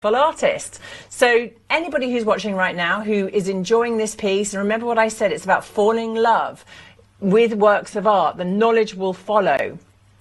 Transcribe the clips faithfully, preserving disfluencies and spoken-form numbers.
artist. So anybody who's watching right now who is enjoying this piece, and remember what I said, it's about falling in love with works of art, the knowledge will follow.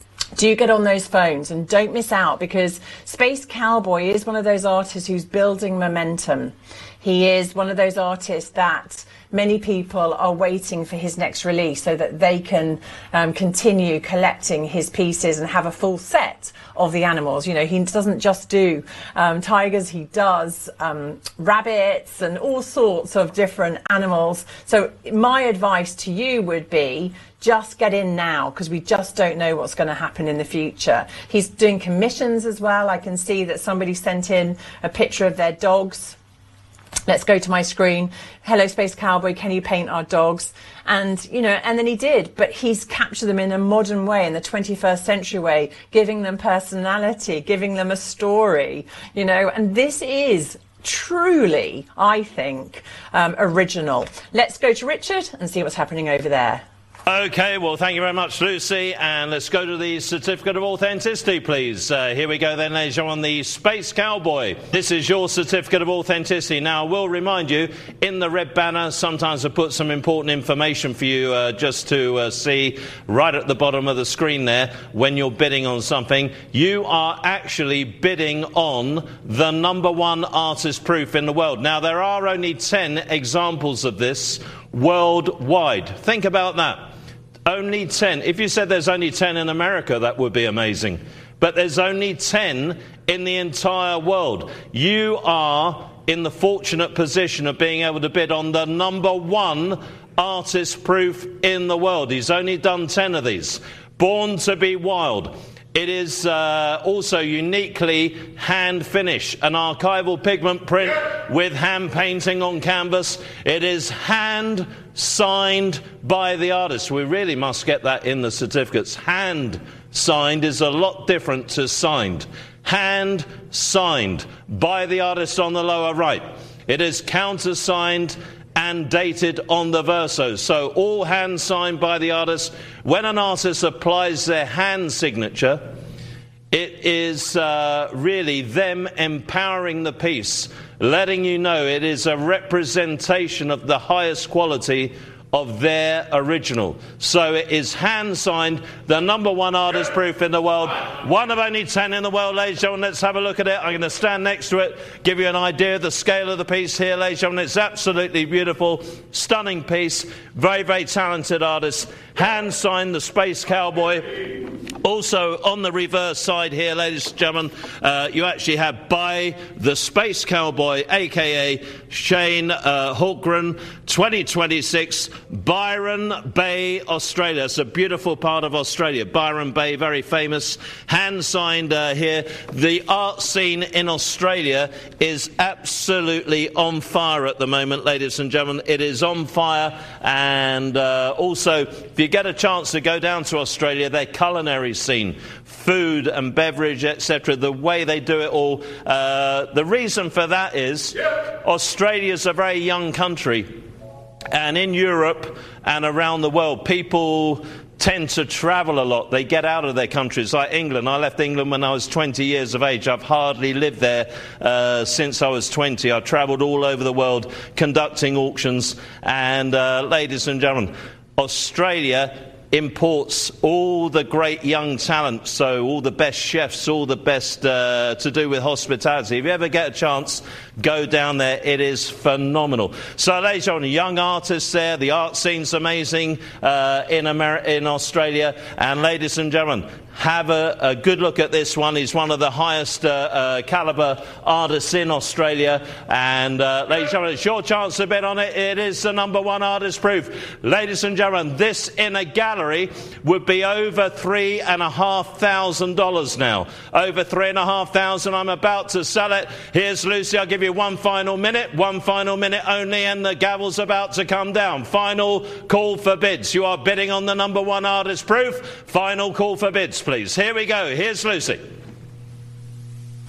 Do get on those phones and don't miss out, because Space Cowboy is one of those artists who's building momentum. He is one of those artists that many people are waiting for his next release so that they can um, continue collecting his pieces and have a full set of the animals. You know, he doesn't just do um, tigers, he does um, rabbits and all sorts of different animals. So my advice to you would be, just get in now, because we just don't know what's going to happen in the future. He's doing commissions as well. I can see that somebody sent in a picture of their dogs. Let's go to my screen. Hello, Space Cowboy, can you paint our dogs? And, you know, and then he did, but he's captured them in a modern way, in the twenty-first century way, giving them personality, giving them a story, you know, and this is truly, I think, um, original. Let's go to Richard and see what's happening over there. Okay, well, thank you very much, Lucy, and let's go to the Certificate of Authenticity, please. Uh, here we go then, ladies and gentlemen, the Space Cowboy. This is your Certificate of Authenticity. Now, I will remind you, in the red banner, sometimes I put some important information for you uh, just to uh, see right at the bottom of the screen there. When you're bidding on something, you are actually bidding on the number one artist proof in the world. Now, there are only ten examples of this worldwide. Think about that. Only ten. If you said there's only ten in America, that would be amazing. But there's only ten in the entire world. You are in the fortunate position of being able to bid on the number one artist proof in the world. He's only done ten of these. Born to be Wild. It is uh, also uniquely hand finished, an archival pigment print with hand painting on canvas. It is hand signed by the artist. We really must get that in the certificates. Hand signed is a lot different to signed. Hand signed by the artist on the lower right. It is countersigned and dated on the verso. So all hand signed by the artist. When an artist applies their hand signature, it is uh, really them empowering the piece, letting you know it is a representation of the highest quality of their original. So it is hand signed, the number one artist proof in the world, one of only ten in the world, ladies and gentlemen. Let's have a look at it. I'm going to stand next to it, give you an idea of the scale of the piece here, ladies and gentlemen. It's absolutely beautiful, stunning piece, very, very talented artist. Hand signed, the Space Cowboy. Also on the reverse side here, ladies and gentlemen, uh, you actually have by the Space Cowboy, aka Shane uh, Hultgren, twenty twenty-six, Byron Bay, Australia. It's a beautiful part of Australia. Byron Bay, very famous. Hand signed uh, here. The art scene in Australia is absolutely on fire at the moment, ladies and gentlemen. It is on fire, and uh, also, if you get a chance to go down to Australia, their culinary scene, food and beverage, et cetera, the way they do it all. Uh, the reason for that is Australia is a very young country, and in Europe and around the world, people tend to travel a lot. They get out of their countries, like England. I left England when I was twenty years of age. I've hardly lived there uh, since I was twenty. I've travelled all over the world conducting auctions, and uh, ladies and gentlemen, Australia imports all the great young talent, so all the best chefs, all the best uh, to do with hospitality. If you ever get a chance, go down there. It is phenomenal. So, ladies and gentlemen, young artists there. The art scene's amazing uh, in Ameri- in Australia. And ladies and gentlemen, have a, a good look at this one. He's one of the highest uh, uh, caliber artists in Australia. And uh, ladies and gentlemen, it's your chance to bet on it. It is the number one artist proof. Ladies and gentlemen, this in a gallery would be over three and a half thousand dollars now. Over three and a half thousand. I'm about to sell it. Here's Lucy. I'll give you one final minute. One final minute only, and the gavel's about to come down. Final call for bids. You are bidding on the number one artist proof. Final call for bids, please. Here we go. Here's Lucy.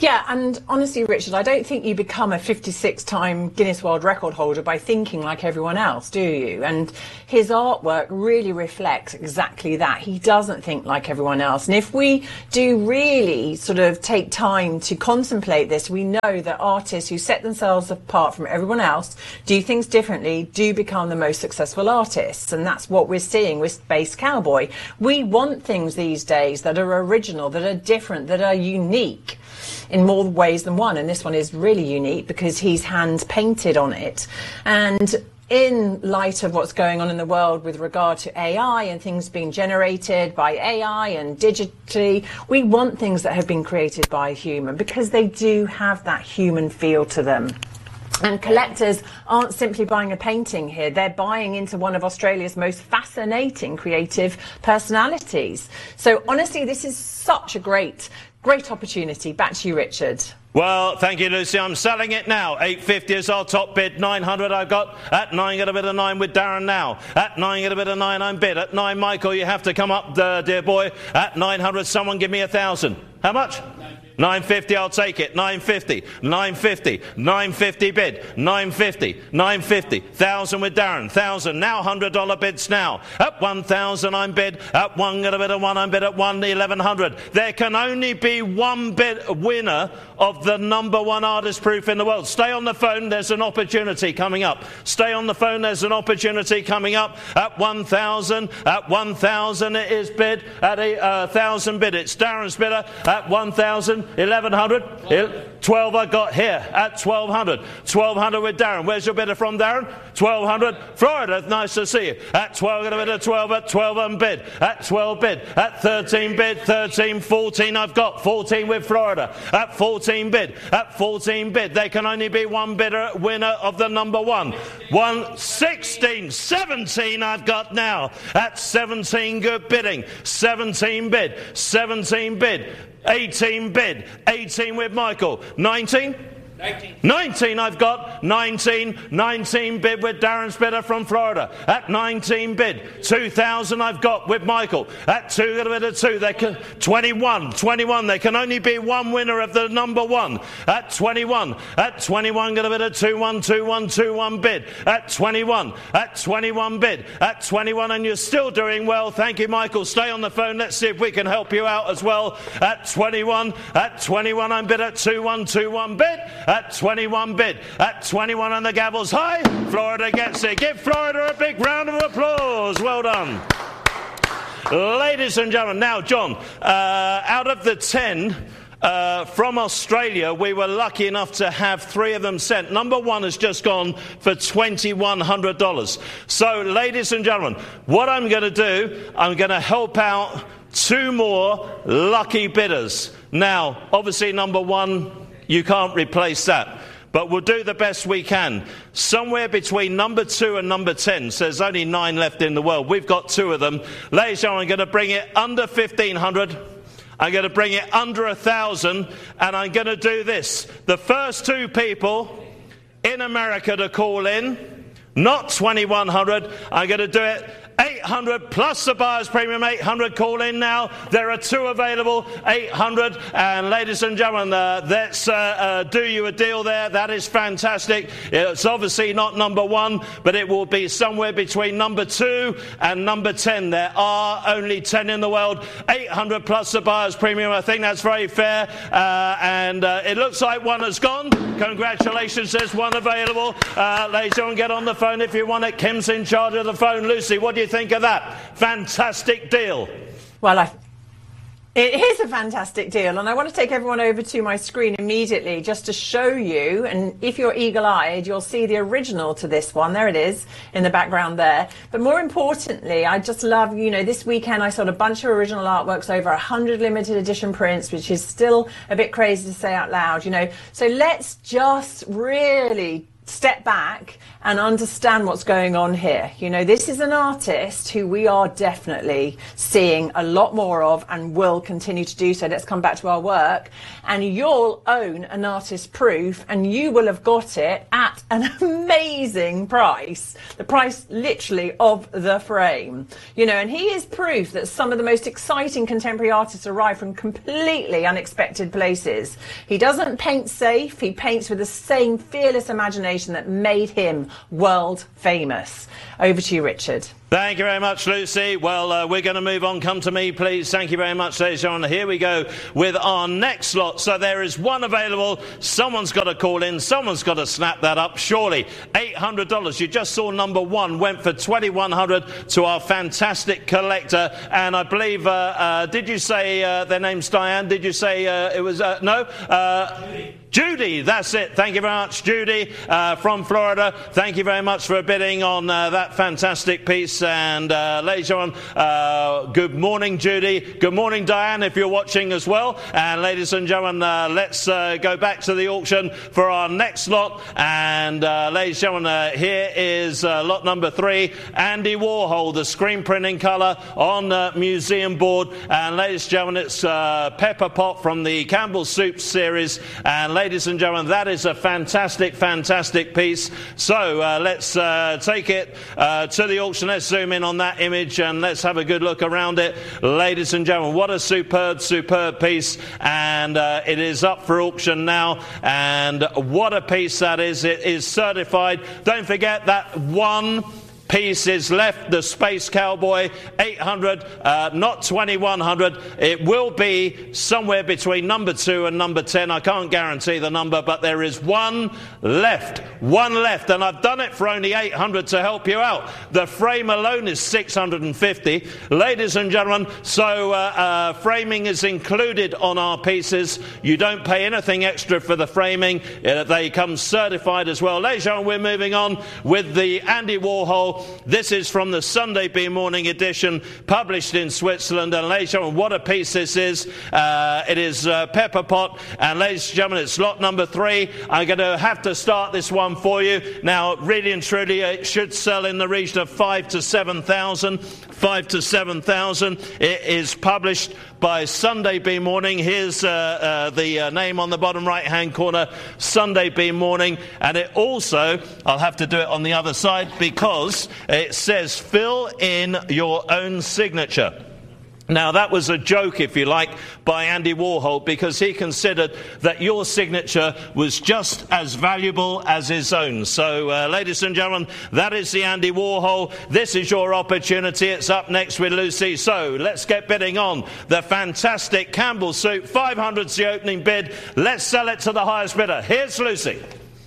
Yeah, and honestly, Richard, I don't think you become a fifty-six time Guinness World Record holder by thinking like everyone else, do you? And his artwork really reflects exactly that. He doesn't think like everyone else. And if we do really sort of take time to contemplate this, we know that artists who set themselves apart from everyone else, do things differently, do become the most successful artists. And that's what we're seeing with Space Cowboy. We want things these days that are original, that are different, that are unique in more ways than one, and this one is really unique because he's hand painted on it. And in light of what's going on in the world with regard to A I and things being generated by A I and digitally, we want things that have been created by a human because they do have that human feel to them. And collectors aren't simply buying a painting here, they're buying into one of Australia's most fascinating creative personalities. So honestly, this is such a great Great opportunity. Back to you, Richard. Well, thank you, Lucy. I'm selling it now. eight fifty is our top bid. nine hundred I've got. At nine, get a bit of nine with Darren now. At nine, get a bit of nine, I'm bid. At nine, Michael, you have to come up, uh, dear boy. At nine hundred, someone give me a thousand. How much? nine fifty, I'll take it. nine fifty, nine fifty, nine fifty bid. nine fifty, nine fifty, one thousand with Darren. one thousand, now one hundred dollar bids now. At one thousand, I'm bid. At one, get a bit of one, I'm bid. At one, eleven hundred. There can only be one bid winner of the number one artist proof in the world. Stay on the phone, there's an opportunity coming up. Stay on the phone, there's an opportunity coming up. At one thousand, at one thousand it is bid. At a uh, thousand bid, it's Darren's bidder. At one thousand, eleven hundred, twelve I got here at twelve hundred. twelve hundred with Darren. Where's your bidder from, Darren? twelve hundred, Florida. Nice to see you. At twelve, got a bid of twelve. At twelve, I'm bid. At twelve, bid. At thirteen, bid. thirteen, fourteen, I've got. fourteen with Florida. At fourteen, bid. At fourteen, bid. There can only be one bidder winner of the number one. one, sixteen, seventeen, I've got now. At seventeen, good bidding. seventeen, bid. seventeen, bid. eighteen, bid. eighteen with Michael. nineteen? nineteen. nineteen I've got. nineteen. nineteen bid with Darren's bidder from Florida. At nineteen bid. two thousand I've got with Michael. At two, got a bid of two. They can, twenty-one. twenty-one. There can only be one winner of the number one. At twenty-one. At twenty-one, got a bid of two one, two one, two one bid. At twenty-one. At twenty-one bid. At twenty-one, and you're still doing well. Thank you, Michael. Stay on the phone. Let's see if we can help you out as well. At twenty-one. At twenty-one, I'm bid at two one, two one bid. At twenty-one, bid. At twenty-one, and the gavel's high. Florida gets it. Give Florida a big round of applause. Well done. Ladies and gentlemen, now, John, uh, out of the ten uh, from Australia, we were lucky enough to have three of them sent. Number one has just gone for twenty-one hundred dollars. So, ladies and gentlemen, what I'm going to do, I'm going to help out two more lucky bidders. Now, obviously, number one, you can't replace that, but we'll do the best we can. Somewhere between number two and number ten, so there's only nine left in the world. We've got two of them. Ladies and gentlemen, I'm going to bring it under fifteen hundred. I'm going to bring it under one thousand, and I'm going to do this. The first two people in America to call in, not twenty-one hundred, I'm going to do it eight hundred plus the buyer's premium. Eight hundred, call in now. There are two available. Eight hundred, and ladies and gentlemen, uh, let's uh, uh, do you a deal there. That is fantastic. It's obviously not number one, but it will be somewhere between number two and number ten. There are only ten in the world. Eight hundred plus the buyer's premium. I think that's very fair, uh, and uh, it looks like one has gone. Congratulations, there's one available. Uh, ladies and gentlemen, get on the phone if you want it. Kim's in charge of the phone. Lucy, what do you think of that? Fantastic deal. Well, I, it is a fantastic deal, and I want to take everyone over to my screen immediately just to show you, and if you're eagle-eyed, you'll see the original to this one. There it is in the background there. But more importantly, I just love, you know, this weekend I sold a bunch of original artworks, over one hundred limited edition prints, which is still a bit crazy to say out loud, you know. So let's just really step back and understand what's going on here. You know, this is an artist who we are definitely seeing a lot more of and will continue to do so. Let's come back to our work. And you'll own an artist proof, and you will have got it at an amazing price. The price literally of the frame. You know, and he is proof that some of the most exciting contemporary artists arrive from completely unexpected places. He doesn't paint safe, he paints with the same fearless imagination that made him world famous. Over to you, Richard. Thank you very much, Lucy. Well, uh, we're going to move on. Come to me, please. Thank you very much, ladies and gentlemen. Here we go with our next lot. So there is one available. Someone's got to call in. Someone's got to snap that up, surely. eight hundred dollars. You just saw number one went for twenty-one hundred dollars to our fantastic collector. And I believe, uh, uh, did you say uh, their name's Diane? Did you say uh, it was, uh, no? Uh, Judy. Judy, that's it. Thank you very much, Judy, uh, from Florida. Thank you very much for bidding on uh, that fantastic piece. And uh, ladies and gentlemen, uh, good morning, Judy. Good morning, Diane, if you're watching as well. And ladies and gentlemen, uh, let's uh, go back to the auction for our next lot. And uh, ladies and gentlemen, uh, here is uh, lot number three, Andy Warhol, the screen printing colour on uh, museum board. And ladies and gentlemen, it's uh, Pepper Pot from the Campbell Soup series. And ladies and gentlemen, that is a fantastic, fantastic piece. So uh, let's uh, take it uh, to the auction. Let's zoom in on that image and let's have a good look around it. Ladies and gentlemen, what a superb, superb piece. And uh, it is up for auction now. And what a piece that is. It is certified. Don't forget that one piece is left, the Space Cowboy, eight hundred, uh, not twenty-one hundred. It will be somewhere between number two and number ten. I can't guarantee the number, but there is one left, one left, and I've done it for only eight hundred to help you out. The frame alone is six hundred fifty, ladies and gentlemen. So uh, uh, framing is included on our pieces. You don't pay anything extra for the framing. Uh, they come certified as well. Ladies and gentlemen, we're moving on with the Andy Warhol. This is from the Sunday Bee Morning edition, published in Switzerland. And ladies and gentlemen, what a piece this is. Uh, it is uh, Pepper Pot. And ladies and gentlemen, it's lot number three. I'm going to have to start this one for you. Now, really and truly, it should sell in the region of five to seven thousand. Five to seven thousand. It is published by Sunday Bee Morning. Here's uh, uh, the uh, name on the bottom right-hand corner, Sunday Bee Morning. And it also, I'll have to do it on the other side because it says fill in your own signature. Now, that was a joke, if you like, by Andy Warhol, because he considered that your signature was just as valuable as his own. So, uh, ladies and gentlemen, that is the Andy Warhol. This is your opportunity. It's up next with Lucy. So, let's get bidding on the fantastic Campbell Soup. five hundred is the opening bid. Let's sell it to the highest bidder. Here's Lucy.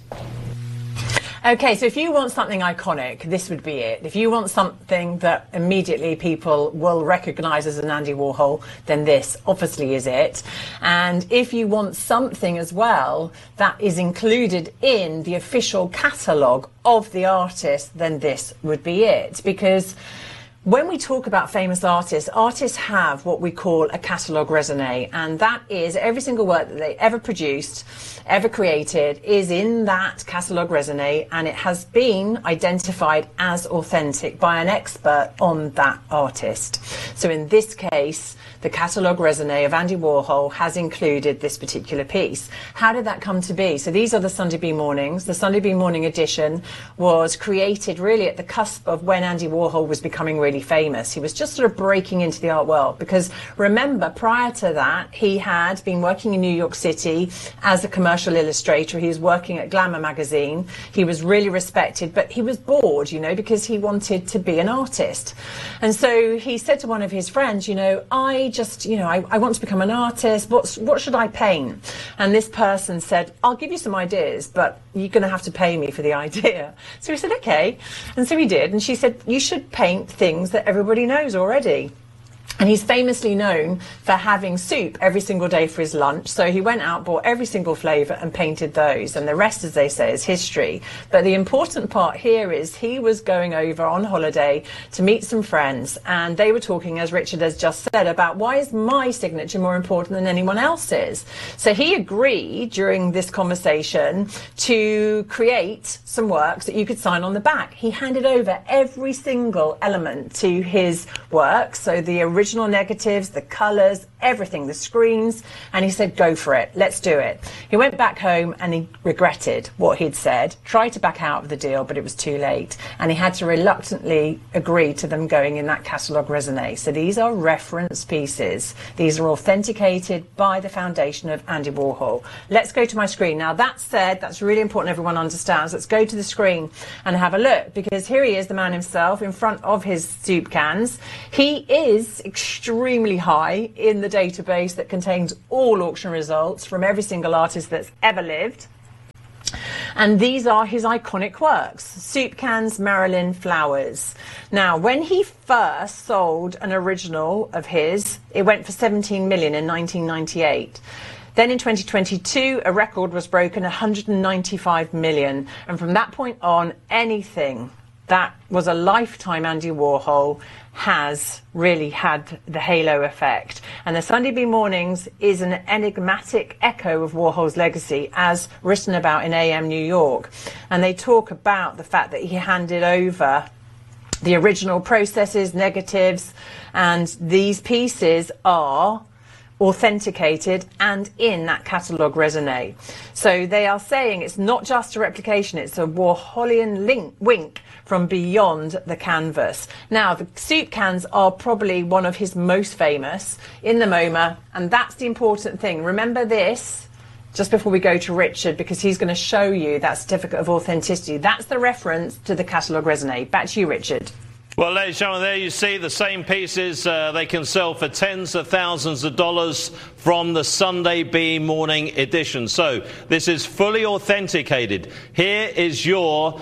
Okay, so if you want something iconic, this would be it. If you want something that immediately people will recognise as an Andy Warhol, then this obviously is it. And if you want something as well that is included in the official catalogue of the artist, then this would be it. Because when we talk about famous artists, artists have what we call a catalogue raisonné, and that is every single work that they ever produced, ever created, is in that catalogue raisonné, and it has been identified as authentic by an expert on that artist. So in this case, the catalogue raisonné of Andy Warhol has included this particular piece. How did that come to be? So these are the Sunday Bee Mornings. The Sunday Bee Morning edition was created really at the cusp of when Andy Warhol was becoming really famous. He was just sort of breaking into the art world, because remember, prior to that, he had been working in New York City as a commercial illustrator. He was working at Glamour magazine. He was really respected, but he was bored, you know, because he wanted to be an artist. And so he said to one of his friends, you know, I just, you know, I, I want to become an artist. What's, what should I paint? And this person said, I'll give you some ideas, but you're going to have to pay me for the idea. So he said, okay. And so he did. And she said, you should paint things that everybody knows already. And he's famously known for having soup every single day for his lunch. So he went out, bought every single flavour and painted those. And the rest, as they say, is history. But the important part here is he was going over on holiday to meet some friends. And they were talking, as Richard has just said, about why is my signature more important than anyone else's? So he agreed during this conversation to create some works that you could sign on the back. He handed over every single element to his work. So the original Original negatives, the colours, everything, the screens, and he said, go for it, let's do it. He went back home and he regretted what he'd said, tried to back out of the deal, but it was too late, and he had to reluctantly agree to them going in that catalogue raisonné. So these are reference pieces. These are authenticated by the foundation of Andy Warhol. Let's go to my screen. Now, that said, that's really important everyone understands. Let's go to the screen and have a look, because here he is, the man himself, in front of his soup cans. He is extremely high in the database that contains all auction results from every single artist that's ever lived. And these are his iconic works: Soup Cans, Marilyn, Flowers. Now, when he first sold an original of his, it went for seventeen million in nineteen ninety-eight. Then in twenty twenty-two, a record was broken, one hundred ninety-five million. And from that point on, anything that was a lifetime Andy Warhol has really had the halo effect. And the Sunday Bee Mornings is an enigmatic echo of Warhol's legacy, as written about in A M New York. And they talk about the fact that he handed over the original processes, negatives, and these pieces are authenticated and in that catalogue raisonné. So they are saying it's not just a replication, it's a Warholian link, wink from beyond the canvas. Now, the soup cans are probably one of his most famous in the MoMA, and that's the important thing. Remember this just before we go to Richard, because he's going to show you that certificate of authenticity. That's the reference to the catalogue raisonné. Back to you, Richard. Well, ladies and gentlemen, there you see the same pieces. Uh, they can sell for tens of thousands of dollars from the Sunday Bee Morning edition. So this is fully authenticated. Here is your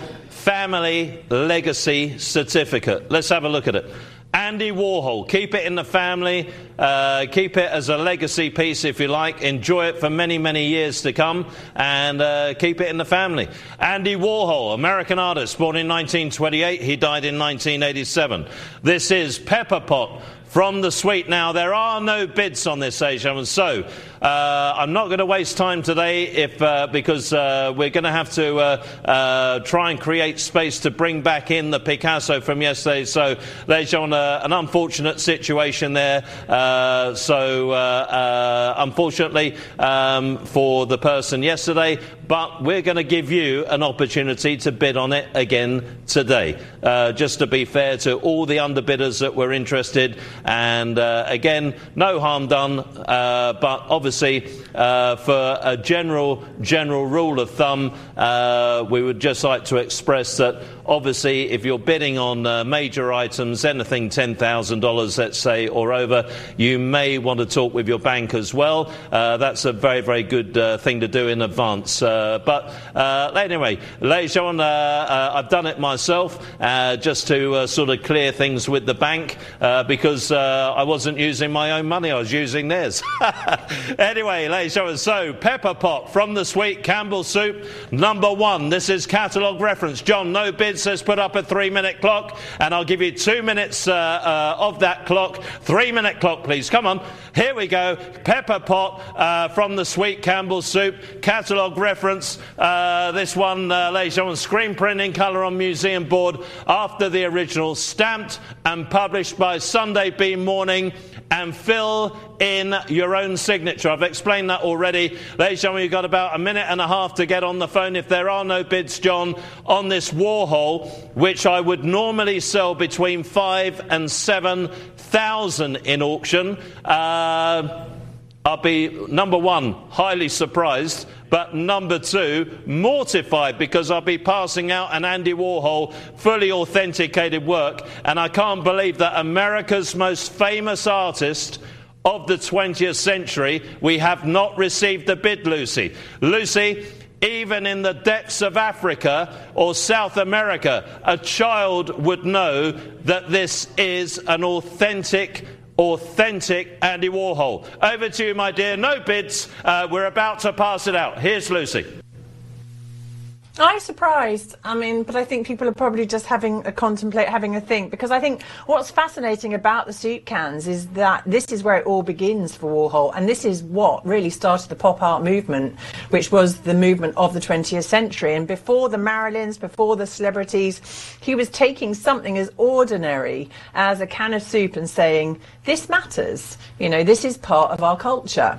family legacy certificate. Let's have a look at it. Andy Warhol, keep it in the family, uh, keep it as a legacy piece if you like, enjoy it for many, many years to come, and uh, keep it in the family. Andy Warhol, American artist, born in nineteen twenty-eight, he died in nineteen eighty-seven. This is Pepper Pot from the suite. Now, there are no bids on this, ladies and gentlemen, so uh, I'm not going to waste time today if uh, because uh, we're going to have to uh, uh, try and create space to bring back in the Picasso from yesterday. So, ladies and gentlemen, uh, an unfortunate situation there. Uh, so, uh, uh, unfortunately um, for the person yesterday, but we're going to give you an opportunity to bid on it again today, uh, just to be fair to all the underbidders that were interested. And uh, again, no harm done, uh, but obviously uh, for a general general rule of thumb, uh, we would just like to express that obviously if you're bidding on uh, major items, anything ten thousand dollars, let's say, or over, you may want to talk with your bank as well. Uh, that's a very, very good uh, thing to do in advance. Uh, but uh, anyway, ladies and gentlemen, uh, uh, I've done it myself uh, just to uh, sort of clear things with the bank uh, because uh, I wasn't using my own money, I was using theirs. Anyway, ladies and gentlemen, so Pepper Pot from the suite, Campbell Soup, number one. This is catalogue reference. John, no bids. Let's put up a three-minute clock, and I'll give you two minutes uh, uh, of that clock. Three-minute clock, please. Come on. Here we go. Pepper Pot uh, from the suite, Campbell Soup, catalogue reference. Uh, this one, uh, ladies and gentlemen, screen print in colour on museum board after the original, stamped and published by Sunday Bee Morning, and fill in your own signature. I've explained that already. Ladies and gentlemen, you've got about a minute and a half to get on the phone. If there are no bids, John, on this Warhol, which I would normally sell between five and seven thousand in auction, uh, I'll be, number one, highly surprised, but number two, mortified, because I'll be passing out an Andy Warhol fully authenticated work, and I can't believe that America's most famous artist of the twentieth century, we have not received a bid, Lucy. Lucy, even in the depths of Africa or South America, a child would know that this is an authentic authentic Andy Warhol. Over to you, my dear. No bids. Uh, we're about to pass it out. Here's Lucy. I'm surprised. I mean, but I think people are probably just having a contemplate, having a think, because I think what's fascinating about the soup cans is that this is where it all begins for Warhol, and this is what really started the pop art movement, which was the movement of the twentieth century. And before the Marilyns, before the celebrities, he was taking something as ordinary as a can of soup and saying, this matters. You know, this is part of our culture.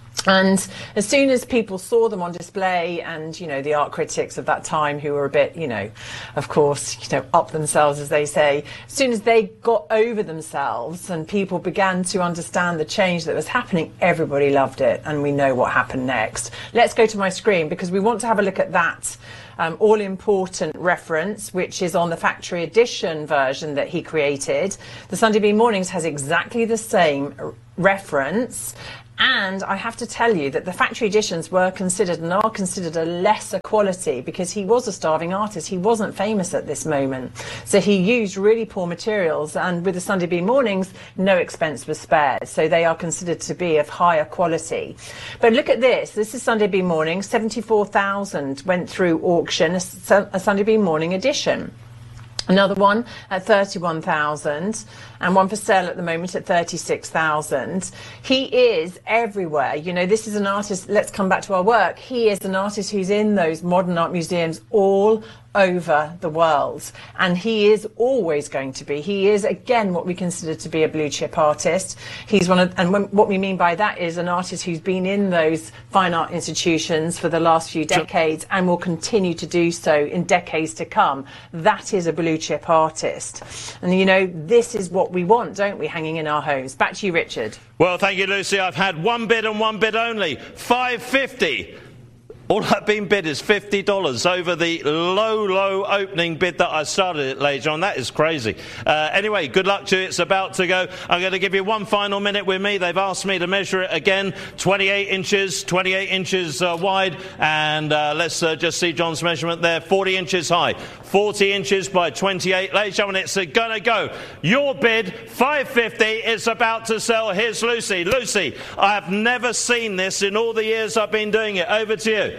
And as soon as people saw them on display, and, you know, the art critics of that time, who were a bit, you know, of course, you know, up themselves, as they say, as soon as they got over themselves and people began to understand the change that was happening, everybody loved it. And we know what happened next. Let's go to my screen, because we want to have a look at that um, all-important reference, which is on the factory edition version that he created. The Sunday Bee Mornings has exactly the same reference. And I have to tell you that the factory editions were considered and are considered a lesser quality, because he was a starving artist. He wasn't famous at this moment. So he used really poor materials, and with the Sunday Bee Mornings, no expense was spared. So they are considered to be of higher quality. But look at this. This is Sunday Bee Morning. seventy-four thousand went through auction, a, a Sunday Bee Morning edition. Another one at thirty-one thousand, and one for sale at the moment at thirty-six thousand. He is everywhere. You know, this is an artist, let's come back to our work. He is an artist who's in those modern art museums all over the world, and he is always going to be. He is, again, what we consider to be a blue chip artist. He's one of, and when, what we mean by that is an artist who's been in those fine art institutions for the last few decades and will continue to do so in decades to come. That is a blue chip artist. And, you know, this is what we want, don't we, hanging in our homes. Back to you, Richard. Well, thank you, Lucy. I've had one bid and one bid only. five fifty. All I've been bid is fifty dollars over the low, low opening bid that I started it later on. That is crazy. Uh, anyway, good luck to you. It's about to go. I'm going to give you one final minute with me. They've asked me to measure it again. twenty-eight inches, twenty-eight inches uh, wide. And uh, let's uh, just see John's measurement there. forty inches high. forty inches by twenty-eight. Ladies and gentlemen, it's going to go. Your bid, five fifty. It's about to sell. Here's Lucy. Lucy, I have never seen this in all the years I've been doing it. Over to you.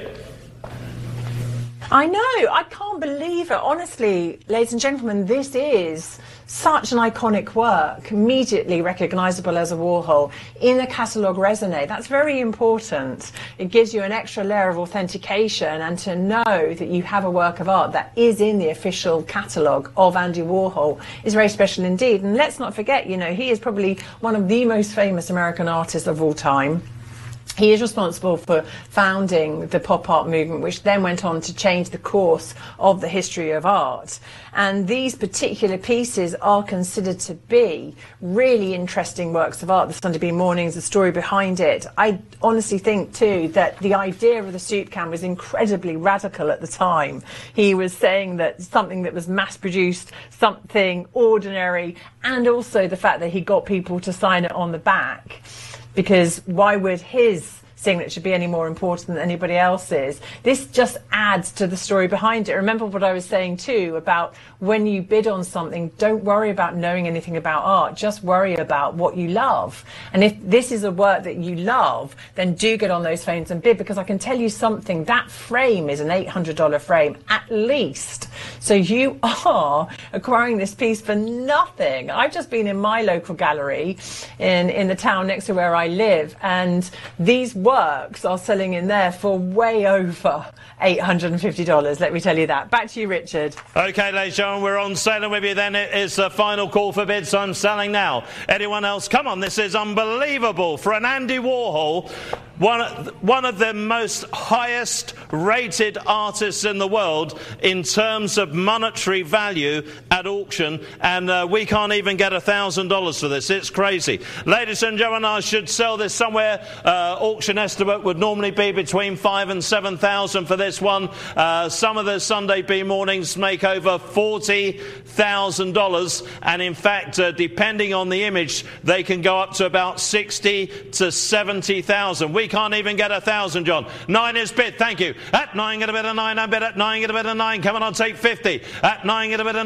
I know, I can't believe it. Honestly, ladies and gentlemen, this is such an iconic work, immediately recognisable as a Warhol in a catalogue raisonné. That's very important. It gives you an extra layer of authentication, and to know that you have a work of art that is in the official catalogue of Andy Warhol is very special indeed. And let's not forget, you know, he is probably one of the most famous American artists of all time. He is responsible for founding the pop art movement, which then went on to change the course of the history of art. And these particular pieces are considered to be really interesting works of art. The Sunday Bee Mornings, the story behind it. I honestly think, too, that the idea of the soup can was incredibly radical at the time. He was saying that something that was mass-produced, something ordinary, and also the fact that he got people to sign it on the back. Because why would his signature be any more important than anybody else's? This just adds to the story behind it. Remember what I was saying too about when you bid on something, don't worry about knowing anything about art, just worry about what you love. And if this is a work that you love, then do get on those phones and bid, because I can tell you something, that frame is an eight hundred dollar frame at least. So you are acquiring this piece for nothing. I've just been in my local gallery in, in the town next to where I live, and these works are selling in there for way over eight hundred fifty dollars, let me tell you that. Back to you, Richard. OK, ladies and gentlemen, we're on sailing with you then. It is the final call for bids. I'm selling now. Anyone else? Come on, this is unbelievable. For an Andy Warhol, one, one of the most highest rated artists in the world in terms of monetary value at auction, and uh, we can't even get a thousand dollars for this. It's crazy. Ladies and gentlemen, I should sell this somewhere. Uh, auction estimate would normally be between five and seven thousand for this one. Uh, some of the Sunday Bee Mornings make over forty thousand dollars, and in fact, uh, depending on the image, they can go up to about sixty to seventy thousand. We can't even get a thousand, John. Nine is bid. Thank you. At nine, get a bit of nine. I'm bid at nine. Get a bit of nine. Come on, I'll take fifty. At nine, get a bit of nine. I'm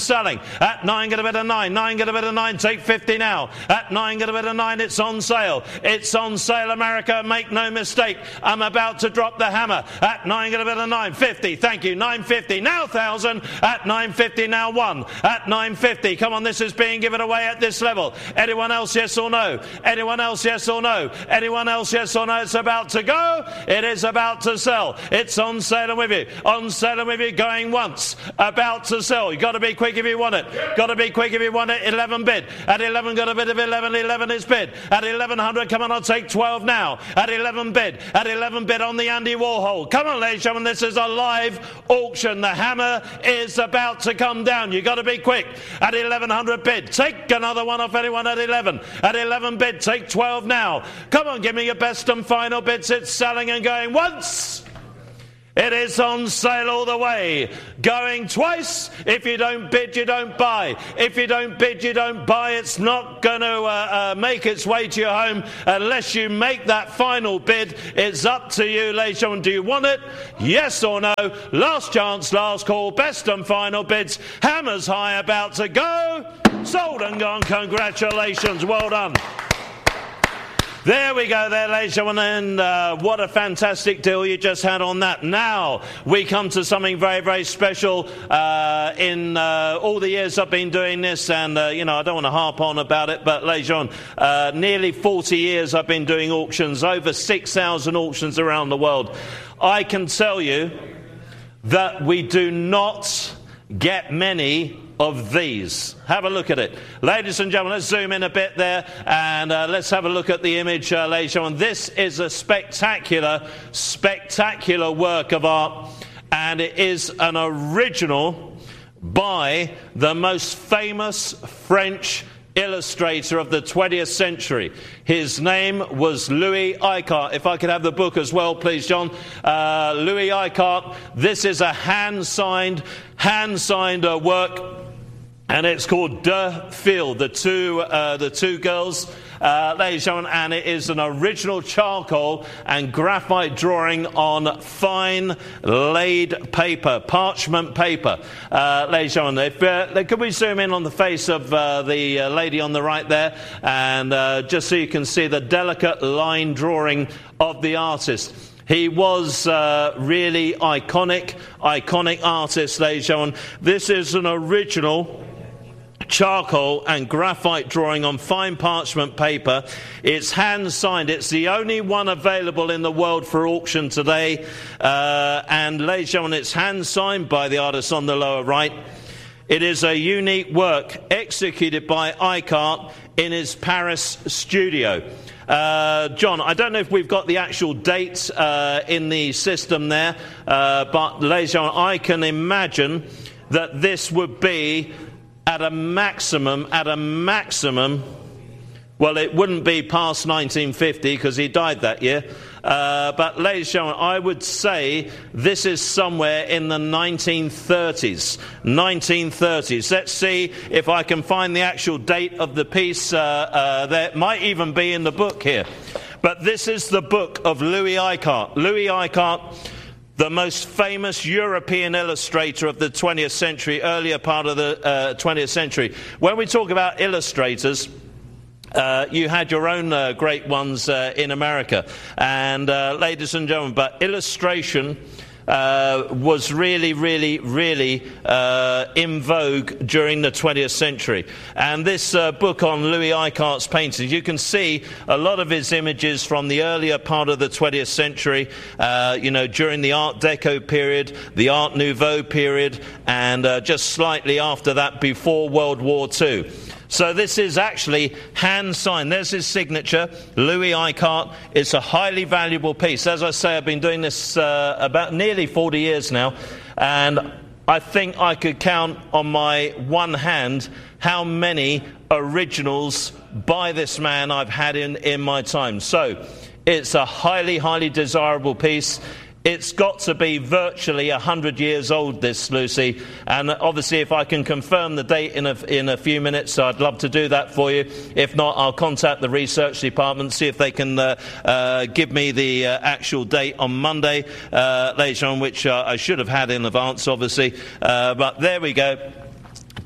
selling. At nine, get a bit of nine. Nine, get a bit of nine. Take fifty now. At nine, get a bit of nine. It's on sale. It's on sale, America. Make no mistake. I'm about to drop the hammer. At nine, get a bit of nine. fifty. Thank you. nine fifty. Now one thousand. At nine fifty. Now one. At nine fifty. Come on, this is being given away at this level. Anyone else, yes or no? Anyone else, yes or no? Anyone else, yes or no? It's about to go. It is about to sell. It's on sale and with you. On sale and with you. Going once. About to sell. You've got to be quick if you want it. Got to be quick if you want it. eleven bid. At eleven, got a bid of eleven. eleven is bid. At eleven hundred, come on, I'll take twelve now. At eleven bid. At eleven bid on the Andy Warhol. Come on, ladies and gentlemen, this is a live auction. The hammer is about to come down. You've got to be quick. At eleven hundred bid. Take another one off anyone at eleven. At eleven bid. Take twelve now. Come on, give me your best and final bids. It's selling and going once. It is on sale all the way. Going twice. If you don't bid, you don't buy. If you don't bid, you don't buy. It's not going to uh, uh, make its way to your home unless you make that final bid. It's up to you, ladies and gentlemen. Do you want it? Yes or no? Last chance, last call. Best and final bids. Hammers high, about to go. Sold and gone. Congratulations. Well done. There we go there, ladies and gentlemen, and uh, what a fantastic deal you just had on that. Now we come to something very, very special. Uh, in uh, all the years I've been doing this, and uh, you know, I don't want to harp on about it, but ladies and gentlemen, uh, nearly forty years I've been doing auctions, over six thousand auctions around the world. I can tell you that we do not get many of these. Have a look at it. Ladies and gentlemen, let's zoom in a bit there and uh, let's have a look at the image, uh, ladies and gentlemen. This is a spectacular, spectacular work of art, and it is an original by the most famous French illustrator of the twentieth century. His name was Louis Icart. If I could have the book as well, please, John. Uh, Louis Icart. This is a hand-signed, hand-signed uh, work, and it's called Deux Filles, the two, uh, the two girls, uh, ladies and gentlemen, and it is an original charcoal and graphite drawing on fine laid paper, parchment paper. Uh, ladies and gentlemen, if, uh, could we zoom in on the face of uh, the uh, lady on the right there, and uh, just so you can see the delicate line drawing of the artist. He was uh, really iconic, iconic artist, ladies and gentlemen. This is an original charcoal and graphite drawing on fine parchment paper. It's hand signed. It's the only one available in the world for auction today. Uh, and ladies and gentlemen, it's hand signed by the artist on the lower right. It is a unique work executed by Icart in his Paris studio. Uh, John, I don't know if we've got the actual date uh, in the system there, uh, but ladies and gentlemen, I can imagine that this would be at a maximum, at a maximum, well, it wouldn't be past nineteen fifty because he died that year. Uh, but ladies and gentlemen, I would say this is somewhere in the nineteen thirties. nineteen thirties. Let's see if I can find the actual date of the piece. Uh, uh, there might even be in the book here. But this is the book of Louis Icart. Louis Icart, the most famous European illustrator of the twentieth century, earlier part of the uh, twentieth century. When we talk about illustrators, Uh, you had your own uh, great ones uh, in America, and uh, ladies and gentlemen, but illustration uh, was really, really, really uh, in vogue during the twentieth century. And this uh, book on Louis Icart's paintings, you can see a lot of his images from the earlier part of the twentieth century, uh, you know, during the Art Deco period, the Art Nouveau period, and uh, just slightly after that, before World War Two. So this is actually hand-signed. There's his signature, Louis Icart. It's a highly valuable piece. As I say, I've been doing this uh, about nearly forty years now, and I think I could count on my one hand how many originals by this man I've had in, in my time. So it's a highly, highly desirable piece. It's got to be virtually one hundred years old, this, Lucy. And obviously, if I can confirm the date in a, in a few minutes, I'd love to do that for you. If not, I'll contact the research department, see if they can uh, uh, give me the uh, actual date on Monday, uh, later on, which uh, I should have had in advance, obviously. Uh, but there we go.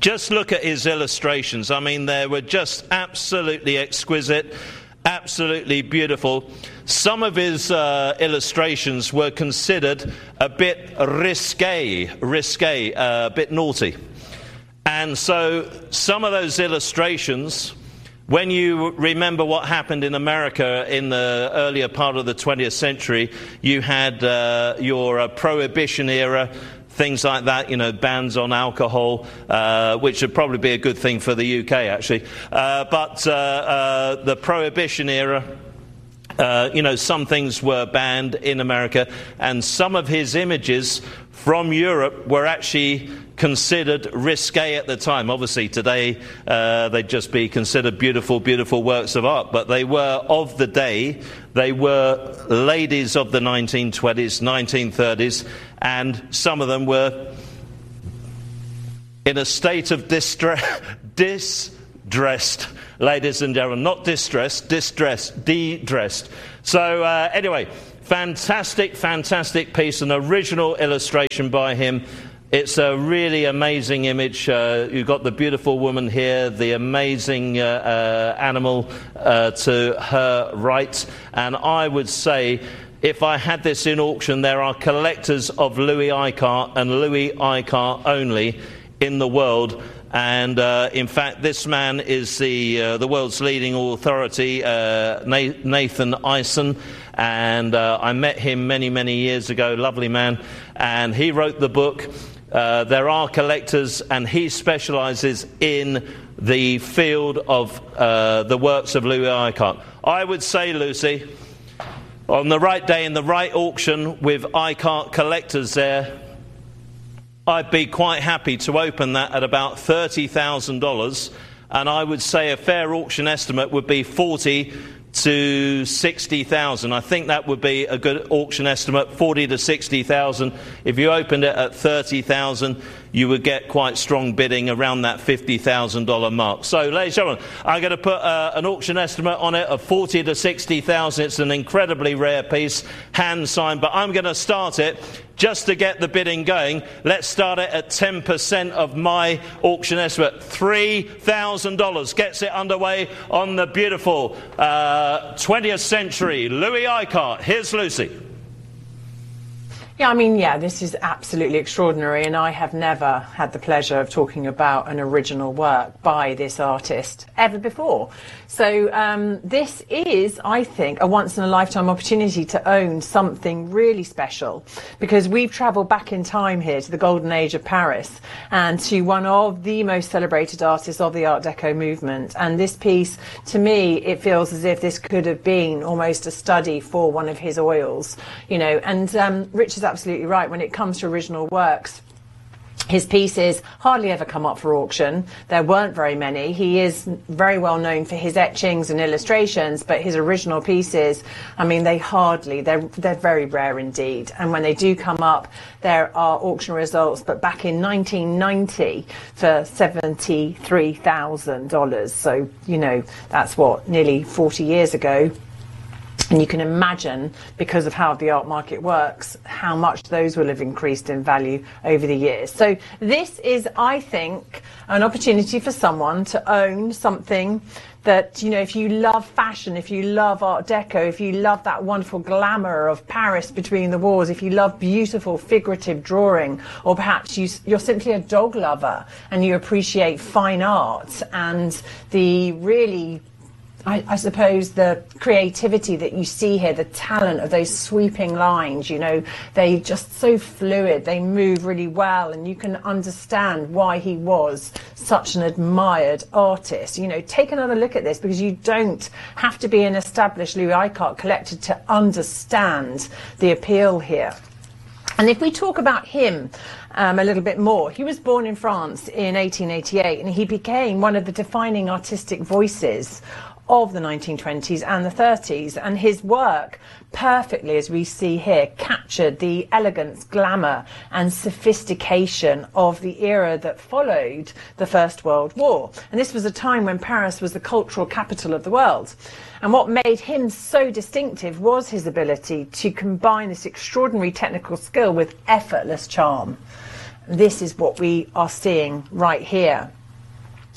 Just look at his illustrations. I mean, they were just absolutely exquisite, absolutely beautiful. Some of his uh, illustrations were considered a bit risque, risque, uh, a bit naughty. And so some of those illustrations, when you remember what happened in America in the earlier part of the twentieth century, you had uh, your uh, Prohibition era, things like that, you know, bans on alcohol, uh, which would probably be a good thing for the U K, actually. Uh, but uh, uh, the Prohibition era, uh, you know, some things were banned in America, and some of his images from Europe were actually considered risque at the time. Obviously, today uh, they'd just be considered beautiful, beautiful works of art, but they were of the day. They were ladies of the nineteen twenties, nineteen thirties, and some of them were in a state of distress, distressed, ladies and gentlemen, not distressed, distressed, de-dressed. So uh, anyway, fantastic, fantastic piece, an original illustration by him. It's a really amazing image. Uh, you've got the beautiful woman here, the amazing uh, uh, animal uh, to her right. And I would say, if I had this in auction, there are collectors of Louis Icart and Louis Icart only in the world. And uh, in fact, this man is the uh, the world's leading authority, uh, Nathan Eisen. And uh, I met him many, many years ago. Lovely man. And he wrote the book. Uh, there are collectors, and he specialises in the field of uh, the works of Louis Icart. I would say, Lucy, on the right day in the right auction with Icart collectors there, I'd be quite happy to open that at about thirty thousand dollars, and I would say a fair auction estimate would be forty to sixty thousand. I think that would be a good auction estimate, forty to sixty thousand. If you opened it at thirty thousand, you would get quite strong bidding around that fifty thousand dollar mark. So, ladies and gentlemen, I'm going to put uh, an auction estimate on it of forty to sixty thousand. It's an incredibly rare piece, hand signed, but I'm going to start it just to get the bidding going. Let's start it at ten percent of my auction estimate. three thousand dollars gets it underway on the beautiful uh, twentieth century Louis Icart. Here's Lucy. Yeah, I mean, yeah, this is absolutely extraordinary, and I have never had the pleasure of talking about an original work by this artist ever before. So um, this is, I think, a once-in-a-lifetime opportunity to own something really special, because we've travelled back in time here to the golden age of Paris and to one of the most celebrated artists of the Art Deco movement. And this piece, to me, it feels as if this could have been almost a study for one of his oils, you know. And um, Rich is absolutely right. When it comes to original works, his pieces hardly ever come up for auction. There weren't very many. He is very well known for his etchings and illustrations, but his original pieces, I mean, they hardly, they're, they're very rare indeed. And when they do come up, there are auction results, but back in nineteen ninety for seventy-three thousand dollars. So, you know, that's what, nearly forty years ago. And you can imagine, because of how the art market works, how much those will have increased in value over the years. So this is, I think, an opportunity for someone to own something that, you know, if you love fashion, if you love Art Deco, if you love that wonderful glamour of Paris between the wars, if you love beautiful figurative drawing, or perhaps you, you're simply a dog lover and you appreciate fine art and the really I, I suppose the creativity that you see here, the talent of those sweeping lines, you know, they just so fluid, they move really well, and you can understand why he was such an admired artist. You know, take another look at this, because you don't have to be an established Louis Icart collector to understand the appeal here. And if we talk about him um, a little bit more, he was born in France in eighteen eighty-eight, and he became one of the defining artistic voices of the nineteen twenties and the thirties, and his work perfectly, as we see here, captured the elegance, glamour and sophistication of the era that followed the First World War. And this was a time when Paris was the cultural capital of the world. And what made him so distinctive was his ability to combine this extraordinary technical skill with effortless charm. This is what we are seeing right here.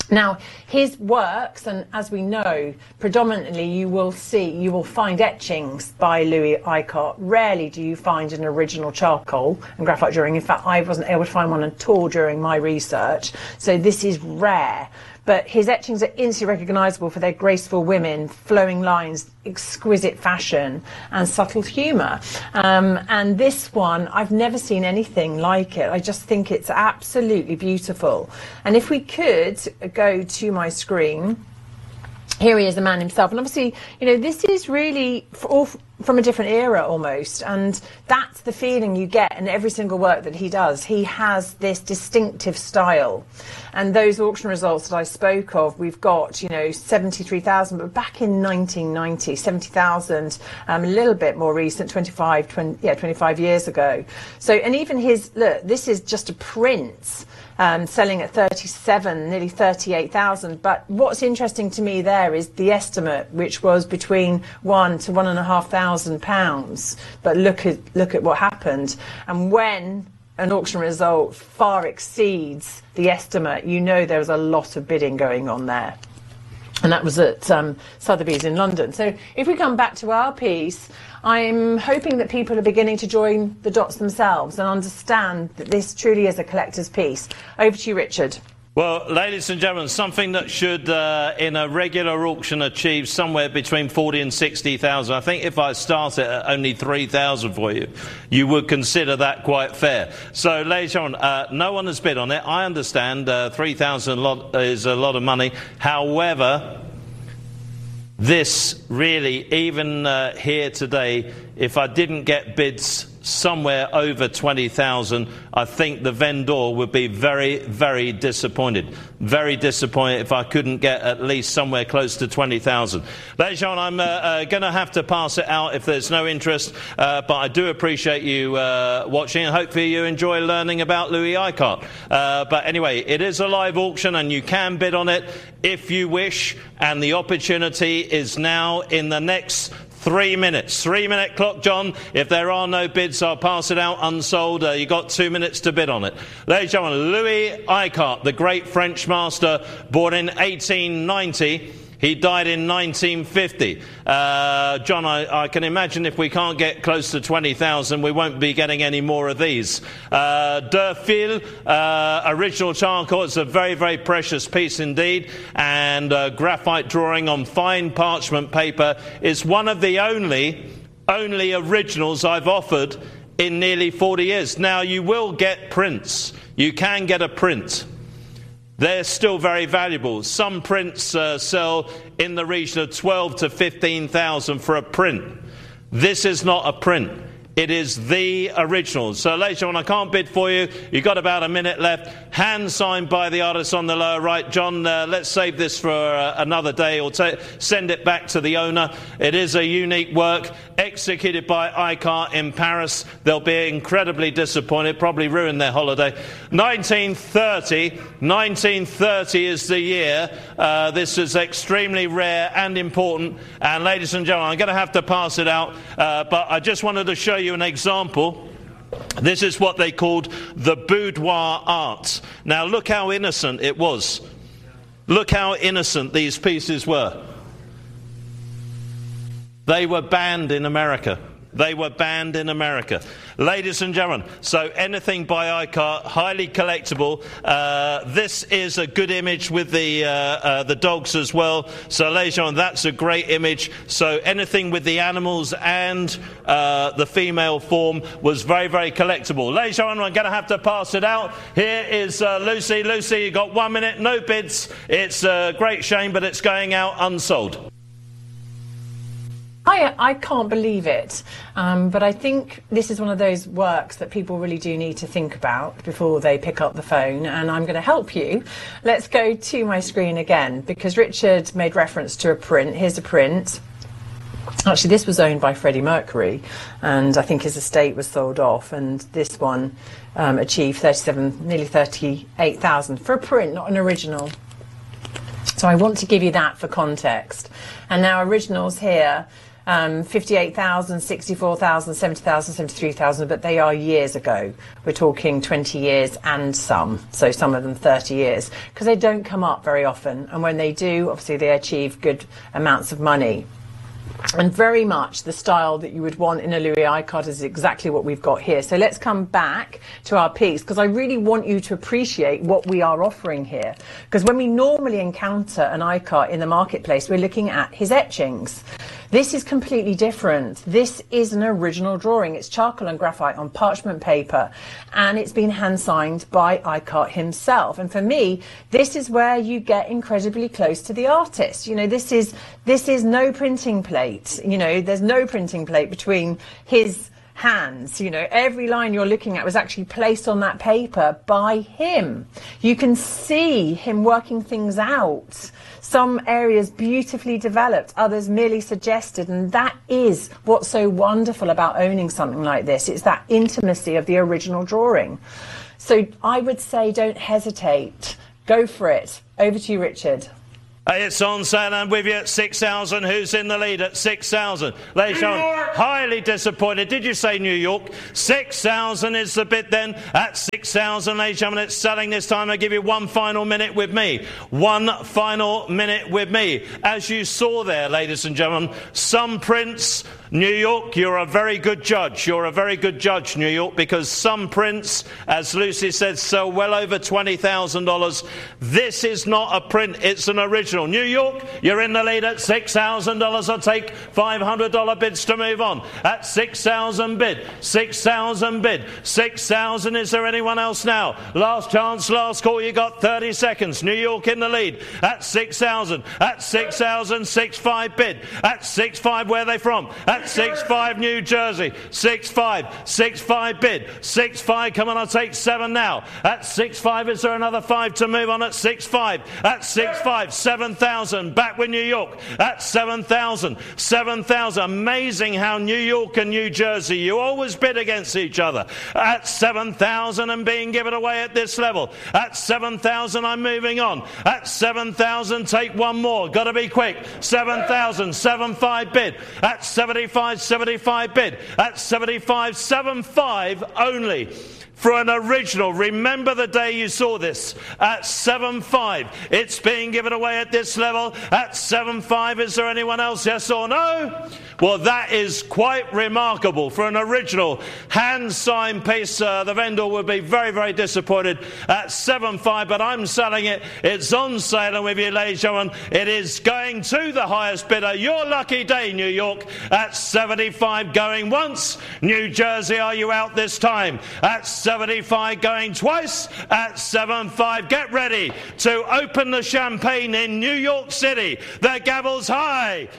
Now, his works, and as we know, predominantly you will see, you will find etchings by Louis Icart. Rarely do you find an original charcoal and graphite drawing. In fact, I wasn't able to find one at all during my research. So this is rare. But his etchings are instantly recognisable for their graceful women, flowing lines, exquisite fashion and subtle humour. Um, and this one, I've never seen anything like it. I just think it's absolutely beautiful. And if we could go to my screen, here he is, the man himself. And obviously, you know, this is really all from a different era almost. And that's the feeling you get in every single work that he does. He has this distinctive style. And those auction results that I spoke of, we've got, you know, seventy-three thousand, but back in nineteen ninety, seventy thousand, um, a little bit more recent, twenty-five, twenty, yeah, twenty-five years ago. So, and even his, look, this is just a print. Um, selling at thirty-seven, nearly thirty-eight thousand. But what's interesting to me there is the estimate, which was between one to one and a half thousand pounds. But look at look at what happened. And when an auction result far exceeds the estimate, you know there was a lot of bidding going on there. And that was at um, Sotheby's in London. So if we come back to our piece, I'm hoping that people are beginning to join the dots themselves and understand that this truly is a collector's piece. Over to you, Richard. Well, ladies and gentlemen, something that should, uh, in a regular auction, achieve somewhere between forty and sixty thousand. I think if I start it at only three thousand for you, you would consider that quite fair. So, ladies and gentlemen, uh, no one has bid on it. I understand uh, three thousand is a lot of money. However, this really, even uh, here today, if I didn't get bids somewhere over twenty thousand, I think the vendor would be very, very disappointed. Very disappointed if I couldn't get at least somewhere close to twenty thousand. Ladies and gentlemen, I'm uh, uh, going to have to pass it out if there's no interest, uh, but I do appreciate you uh, watching, and hopefully you enjoy learning about Louis Icart. Uh, but anyway, it is a live auction and you can bid on it if you wish, and the opportunity is now in the next Three minutes. Three minute clock, John. If there are no bids, I'll pass it out unsold. Uh, you've got two minutes to bid on it. Ladies and gentlemen, Louis Icart, the great French master, born in eighteen ninety. He died in nineteen fifty. Uh, John, I, I can imagine if we can't get close to twenty thousand, we won't be getting any more of these. Uh, De Fil, uh, original charcoal. It's a very, very precious piece indeed. And uh, graphite drawing on fine parchment paper is one of the only, only originals I've offered in nearly forty years. Now, you will get prints. You can get a print. They're still very valuable. Some prints uh, sell in the region of twelve to fifteen thousand for a print. This is not a print. It is the original. So, ladies and gentlemen, I can't bid for you. You've got about a minute left. Hand signed by the artist on the lower right. John, uh, let's save this for uh, another day, or send it back to the owner. It is a unique work executed by Icart in Paris. They'll be incredibly disappointed, probably ruin their holiday. nineteen thirty. nineteen thirty is the year. Uh, this is extremely rare and important. And, ladies and gentlemen, I'm going to have to pass it out, uh, but I just wanted to show you an example. This is what they called the boudoir art. Now look how innocent it was. Look how innocent these pieces were. They were banned in America. They were banned in America. Ladies and gentlemen, so anything by Icart, highly collectible. Uh, this is a good image with the, uh, uh, the dogs as well. So, ladies and gentlemen, that's a great image. So anything with the animals and uh, the female form was very, very collectible. Ladies and gentlemen, I'm going to have to pass it out. Here is uh, Lucy. Lucy, you got one minute, no bids. It's a great shame, but it's going out unsold. I, I can't believe it, um, but I think this is one of those works that people really do need to think about before they pick up the phone, and I'm going to help you. Let's go to my screen again, because Richard made reference to a print. Here's a print. Actually, this was owned by Freddie Mercury, and I think his estate was sold off, and this one um, achieved thirty-seven, nearly thirty-eight thousand for a print, not an original. So I want to give you that for context. And now originals here, Um, fifty-eight thousand, sixty-four thousand, seventy thousand, seventy-three thousand, but they are years ago. We're talking twenty years and some, so some of them thirty years, because they don't come up very often. And when they do, obviously they achieve good amounts of money. And very much the style that you would want in a Louis I-card is exactly what we've got here. So let's come back to our piece, because I really want you to appreciate what we are offering here. Because when we normally encounter an I-card in the marketplace, we're looking at his etchings. This is completely different. This is an original drawing. It's charcoal and graphite on parchment paper, and it's been hand signed by I-card himself. And for me, this is where you get incredibly close to the artist. You know, this is this is no printing plate. You know, there's no printing plate between his hands. You know, every line you're looking at was actually placed on that paper by him. You can see him working things out. Some areas beautifully developed, others merely suggested, and that is what's so wonderful about owning something like this. It's that intimacy of the original drawing. So I would say don't hesitate. Go for it. Over to you, Richard. It's on sale and with you at six thousand. Who's in the lead at six thousand? Ladies and gentlemen, highly disappointed. Did you say New York? six thousand is the bid then. At six thousand, ladies and gentlemen, it's selling this time. I give you one final minute with me. One final minute with me. As you saw there, ladies and gentlemen, some prints, New York, you're a very good judge. You're a very good judge, New York, because some prints, as Lucy said, sell well over twenty thousand dollars. This is not a print, it's an original. New York, you're in the lead at six thousand dollars. I'll take five hundred dollars bids to move on. At six thousand bid, six thousand bid, six thousand. Is there anyone else now? Last chance, last call, you got thirty seconds. New York in the lead at six thousand. At six thousand, six five bid. At six five, where are they from? At six five, New Jersey. six five, six five bid. six five, come on, I'll take seven now. At six five, is there another five to move on? At six five. At six five, seven thousand. Back with New York. At seven thousand. seven thousand. Amazing how New York and New Jersey, you always bid against each other. At seven thousand and being given away at this level. At seven thousand, I'm moving on. At seven thousand, take one more. Got to be quick. seven thousand. seven five bid. At seventy-five, seventy-five bid. At seventy-five, seventy-five only. For an original, remember the day you saw this, at seven five. It's being given away at this level at seven five. Is there anyone else, yes or no? Well, that is quite remarkable for an original hand-signed piece. Uh, the vendor would be very, very disappointed at seven five, but I'm selling it. It's on sale, and with you, ladies and gentlemen, it is going to the highest bidder. Your lucky day, New York, at seventy-five, going once. New Jersey, are you out this time? At seventy-five, going twice. At seven five, get ready to open the champagne in New York City. The gavel's high.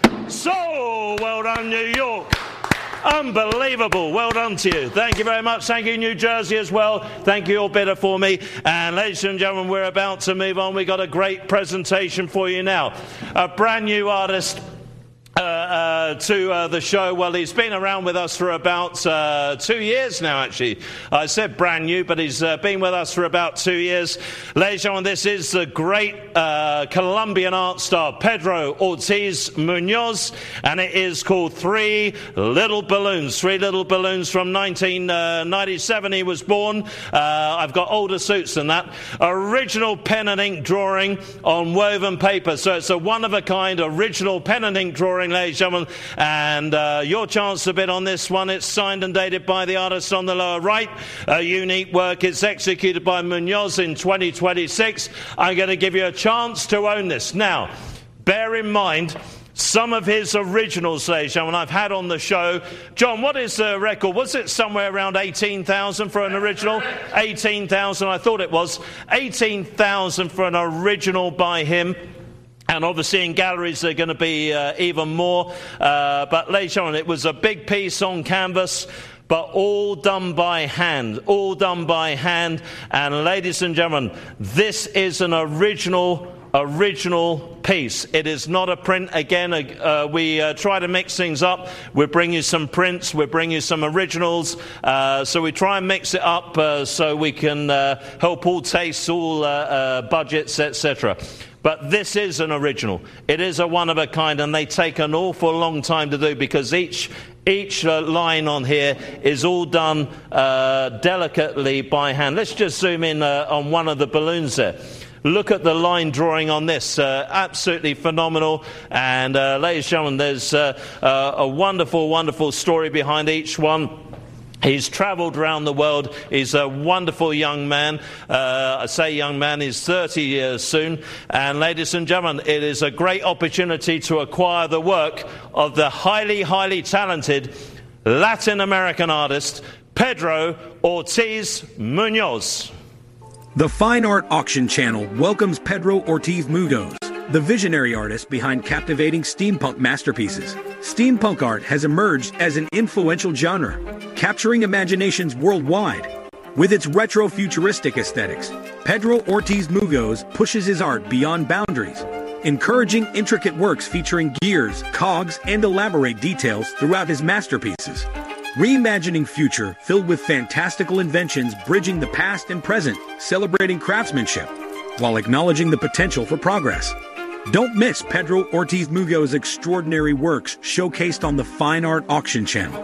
So well done, New York. Unbelievable. Well done to you. Thank you very much. Thank you, New Jersey, as well. Thank you, all bidder, for me. And ladies and gentlemen, we're about to move on. We've got a great presentation for you now. A brand new artist Uh, uh, to uh, the show. Well, he's been around with us for about uh, two years now, actually. I said brand new, but he's uh, been with us for about two years. Ladies and gentlemen, this is the great uh, Colombian art star, Pedro Ortiz Munoz, and it is called Three Little Balloons. Three Little Balloons from nineteen ninety-seven. He was born. Uh, I've got older suits than that. Original pen and ink drawing on woven paper. So it's a one-of-a-kind original pen and ink drawing, ladies and gentlemen, and uh, your chance to bid on this one. It's signed and dated by the artist on the lower right. A unique work. It's executed by Munoz in twenty twenty-six. I'm going to give you a chance to own this. Now, bear in mind, some of his originals, ladies and gentlemen, I've had on the show. John, what is the record? Was it somewhere around eighteen thousand for an original? eighteen thousand, I thought it was. eighteen thousand for an original by him. And obviously in galleries they're going to be uh, even more. Uh, but ladies and gentlemen, it was a big piece on canvas, but all done by hand. All done by hand. And ladies and gentlemen, this is an original original piece. It is not a print. Again, uh, we uh, try to mix things up. We bring you some prints, we bring you some originals, uh, so we try and mix it up uh, so we can uh, help all tastes, all uh, uh, budgets, et cetera. But this is an original. It is a one-of-a-kind, and they take an awful long time to do because each each uh, line on here is all done uh, delicately by hand. Let's just zoom in uh, on one of the balloons there. Look at the line drawing on this. Uh, absolutely phenomenal. And uh, ladies and gentlemen, there's uh, uh, a wonderful, wonderful story behind each one. He's travelled around the world. He's a wonderful young man. Uh, I say young man, he's thirty years soon. And ladies and gentlemen, it is a great opportunity to acquire the work of the highly, highly talented Latin American artist, Pedro Ortiz Munoz. The Fine Art Auction Channel welcomes Pedro Ortiz Munoz, the visionary artist behind captivating steampunk masterpieces. Steampunk art has emerged as an influential genre, capturing imaginations worldwide. With its retro-futuristic aesthetics, Pedro Ortiz Munoz pushes his art beyond boundaries, encouraging intricate works featuring gears, cogs, and elaborate details throughout his masterpieces. Reimagining future filled with fantastical inventions bridging the past and present, celebrating craftsmanship, while acknowledging the potential for progress. Don't miss Pedro Ortiz Munoz's extraordinary works showcased on the Fine Art Auction Channel.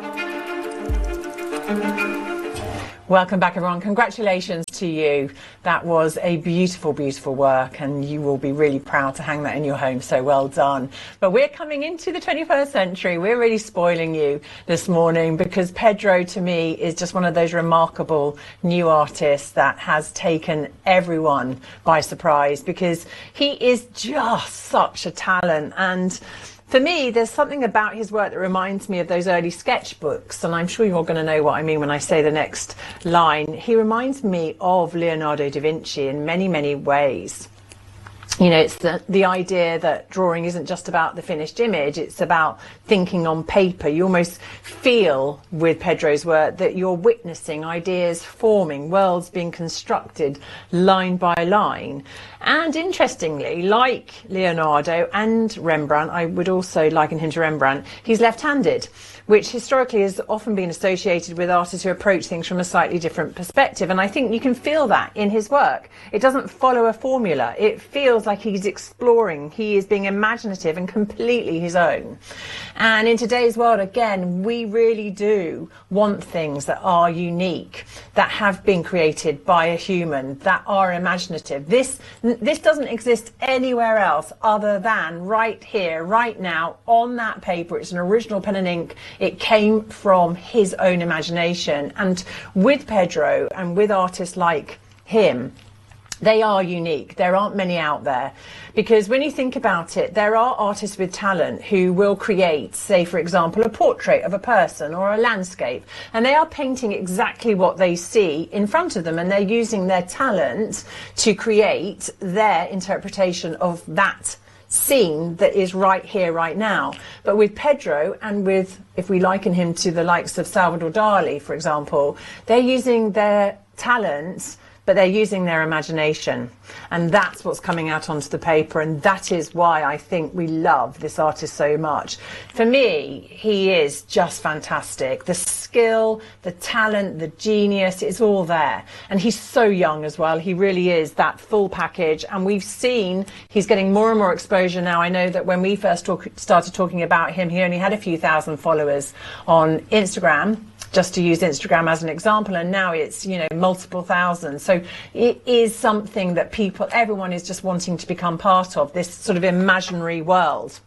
Welcome back, everyone. Congratulations to you. That was a beautiful, beautiful work, and you will be really proud to hang that in your home. So well done. But we're coming into the twenty-first century. We're really spoiling you this morning because Pedro, to me, is just one of those remarkable new artists that has taken everyone by surprise because he is just such a talent. And for me, there's something about his work that reminds me of those early sketchbooks, and I'm sure you're going to know what I mean when I say the next line. He reminds me of Leonardo da Vinci in many, many ways. You know, it's the, the idea that drawing isn't just about the finished image, it's about thinking on paper. You almost feel with Pedro's work that you're witnessing ideas forming, worlds being constructed line by line. And interestingly, like Leonardo and Rembrandt, I would also liken him to Rembrandt, he's left-handed, which historically has often been associated with artists who approach things from a slightly different perspective. And I think you can feel that in his work. It doesn't follow a formula. It feels like he's exploring. He is being imaginative and completely his own. And in today's world, again, we really do want things that are unique, that have been created by a human, that are imaginative. This, this doesn't exist anywhere else other than right here, right now, on that paper. It's an original pen and ink. It came from his own imagination. And with Pedro and with artists like him, they are unique. There aren't many out there. Because when you think about it, there are artists with talent who will create, say, for example, a portrait of a person or a landscape. And they are painting exactly what they see in front of them. And they're using their talent to create their interpretation of that scene that is right here, right now. But with Pedro and with, if we liken him to the likes of Salvador Dali, for example, they're using their talents, but they're using their imagination. And that's what's coming out onto the paper. And that is why I think we love this artist so much. For me, he is just fantastic. The skill, the talent, the genius, it's all there. And he's so young as well. He really is that full package. And we've seen he's getting more and more exposure now. I know that when we first talk, started talking about him, he only had a few thousand followers on Instagram, just to use Instagram as an example, and now it's, you know, multiple thousands. So it is something that people, everyone is just wanting to become part of, this sort of imaginary world.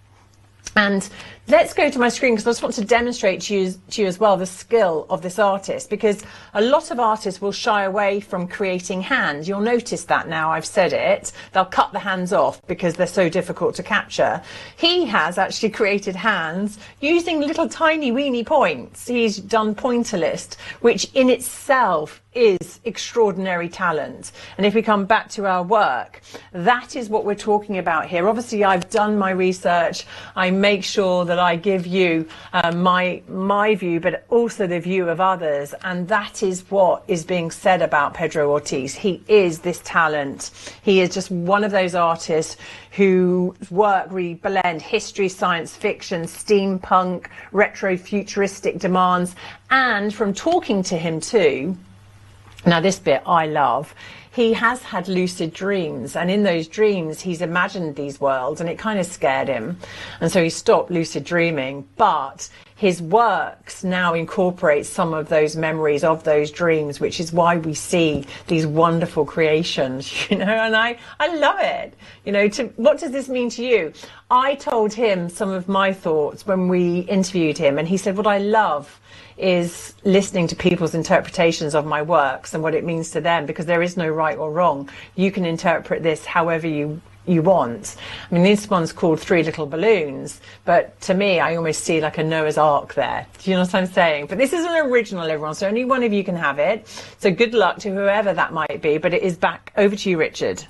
And let's go to my screen because I just want to demonstrate to you, to you as well the skill of this artist, because a lot of artists will shy away from creating hands. You'll notice that now I've said it. They'll cut the hands off because they're so difficult to capture. He has actually created hands using little tiny weeny points. He's done pointillist, which in itself is extraordinary talent. And if we come back to our work, that is what we're talking about here. Obviously, I've done my research. I make sure that I give you uh, my my view, but also the view of others. And that is what is being said about Pedro Ortiz. He is this talent. He is just one of those artists whose work really blend history, science fiction, steampunk, retro-futuristic demands. And from talking to him too, now this bit I love, he has had lucid dreams, and in those dreams he's imagined these worlds, and it kind of scared him, and so he stopped lucid dreaming. But his works now incorporate some of those memories of those dreams, which is why we see these wonderful creations, you know, and I, I love it. You know, to, what does this mean to you? I told him some of my thoughts when we interviewed him, and he said, what I love is listening to people's interpretations of my works and what it means to them, because there is no right or wrong. You can interpret this however you you want. I mean, this one's called Three Little Balloons, but to me, I almost see like a Noah's Ark there. Do you know what I'm saying? But this is an original, everyone, so only one of you can have it. So good luck to whoever that might be, but it is back over to you, Richard.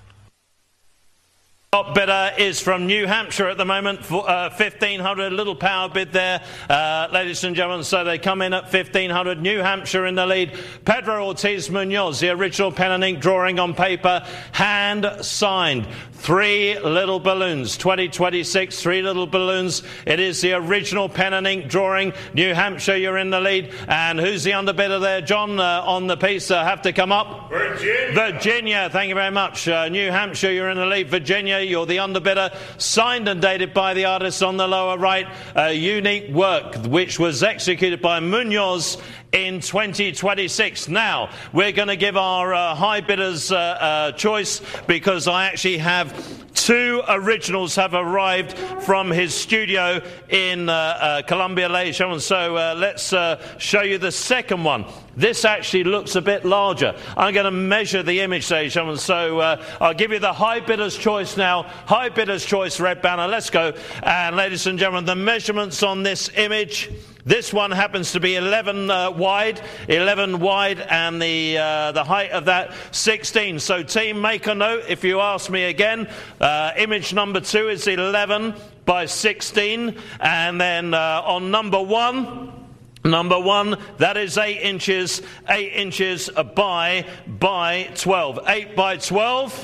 Top bidder is from New Hampshire at the moment, for uh, fifteen hundred, little power bid there, uh, ladies and gentlemen, so they come in at fifteen hundred, New Hampshire in the lead. Pedro Ortiz Munoz, the original pen and ink drawing on paper, hand signed. Three Little Balloons, twenty twenty-six, Three Little Balloons. It is the original pen and ink drawing. New Hampshire, you're in the lead. And who's the underbidder there, John, uh, on the piece? Uh, have to come up. Virginia. Virginia, thank you very much. Uh, New Hampshire, you're in the lead. Virginia, you're the underbidder. Signed and dated by the artist on the lower right. A unique work which was executed by Munoz in twenty twenty-six. Now, we're going to give our uh, high bidders uh, uh, choice, because I actually have two originals have arrived from his studio in uh, uh, Columbia, ladies and gentlemen. So uh, let's uh, show you the second one. This actually looks a bit larger. I'm going to measure the image, ladies and gentlemen. So uh, I'll give you the high bidder's choice now. High bidder's choice, red banner. Let's go. And ladies and gentlemen, the measurements on this image. This one happens to be eleven uh, wide, eleven wide, and the uh, the height of that sixteen. So team, make a note if you ask me again. Uh, image number two is eleven by sixteen, and then uh, on number one, number one, that is eight inches, eight inches by by twelve, eight by twelve,